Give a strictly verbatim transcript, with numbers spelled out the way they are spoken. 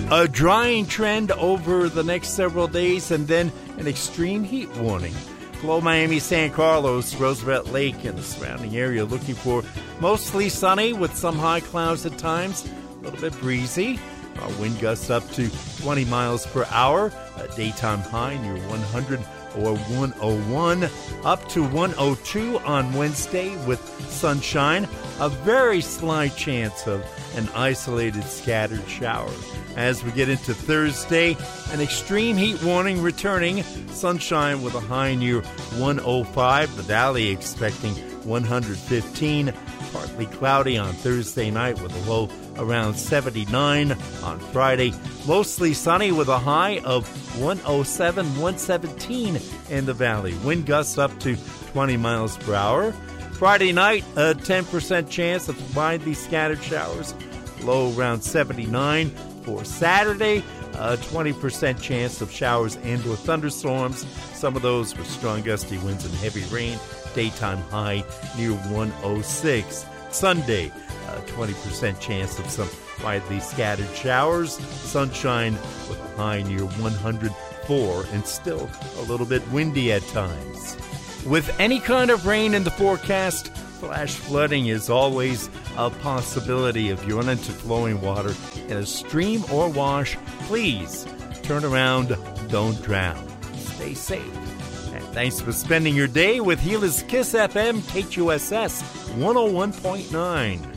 A drying trend over the next several days, and then an extreme heat warning. Below Miami, San Carlos, Roosevelt Lake, and the surrounding area looking for mostly sunny with some high clouds at times, a little bit breezy. Our wind gusts up to twenty miles per hour, a daytime high near one hundred or one oh one, up to one oh two on Wednesday with sunshine. A very slight chance of an isolated scattered shower. As we get into Thursday, an extreme heat warning returning. Sunshine with a high near one oh five. The Valley expecting one hundred fifteen. Partly cloudy on Thursday night with a low around seventy-nine. On Friday, mostly sunny with a high of one oh seven, one seventeen in the Valley. Wind gusts up to twenty miles per hour. Friday night, a ten percent chance of widely scattered showers. Low around seventy-nine. For Saturday, a twenty percent chance of showers and or thunderstorms. Some of those with strong gusty winds and heavy rain. Daytime high near one oh six. Sunday, a twenty percent chance of some widely scattered showers. Sunshine with a high near one hundred four and still a little bit windy at times. With any kind of rain in the forecast, flash flooding is always a possibility. If you run into flowing water in a stream or wash, please turn around, don't drown. Stay safe. And thanks for spending your day with Gila's Kiss F M K Q S S one oh one point nine.